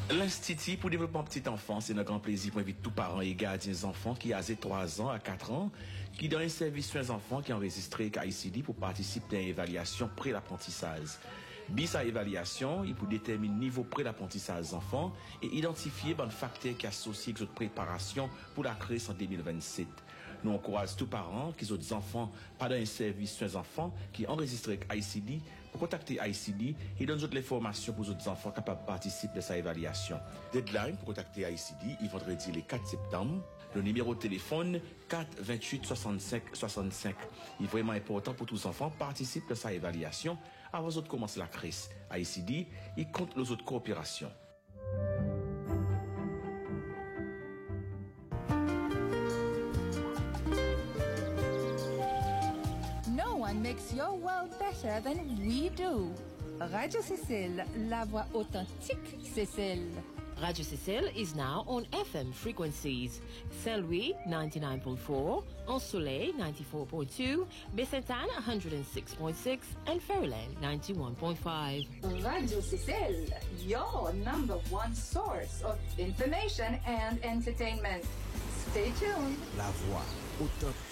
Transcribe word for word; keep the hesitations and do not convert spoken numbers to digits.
L'Institut pour le développement petit enfant, c'est un grand plaisir pour inviter tous parents et gardiens d'enfants qui âgés trois ans à quatre ans, qui donnent un service sur les enfants qui ont enregistré K I C D pour participer à une évaluation pré-l'apprentissage. Bis à évaluation, il peut déterminer le niveau pré-l'apprentissage des enfants et identifier les facteurs qui associent avec votre préparation pour la crise en deux mille vingt-sept. Nous encourageons tous parents qui ont des enfants pas dans un service sur les enfants qui enregistrent avec I C D pour contacter I C D et donner toutes les formations pour les autres enfants capables de participer à sa évaluation. Deadline pour contacter I C D, il vendredi le quatre septembre. Le numéro de téléphone quatre vingt-huit soixante-cinq soixante-cinq. Il est vraiment important pour tous les enfants participer à sa évaluation avant de commencer la crise. I C D, il compte les autres coopérations. No one makes your world better than we do. Radio Cécile, la voix authentique Cécile. Radio Cécile is now on F M frequencies. Saint-Louis ninety-nine point four, Ensoleil ninety-four point two, Baie-Sainte-Anne one hundred six point six, and Fairyland ninety-one point five. Radio Cécile, your number one source of information and entertainment. Stay tuned. La voix authentique.